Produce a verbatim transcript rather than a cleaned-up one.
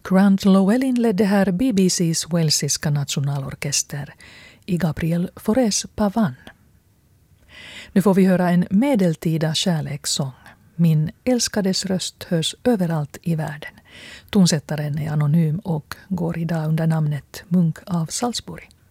Grant Llewellyn ledde här B B C:s walesiska nationalorkester i Gabriel Faurés Pavan. Nu får vi höra en medeltida kärlekssång. Min älskades röst hörs överallt i världen. Tonsättaren är anonym och går idag under namnet Munk av Salzburg.